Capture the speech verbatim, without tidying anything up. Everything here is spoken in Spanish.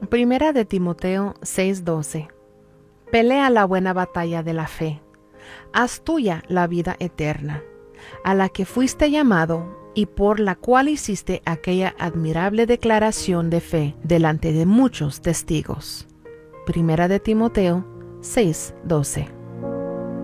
Primera de Timoteo seis doce. Pelea la buena batalla de la fe. Haz tuya la vida eterna, a la que fuiste llamado y por la cual hiciste aquella admirable declaración de fe delante de muchos testigos. Primera de Timoteo seis doce.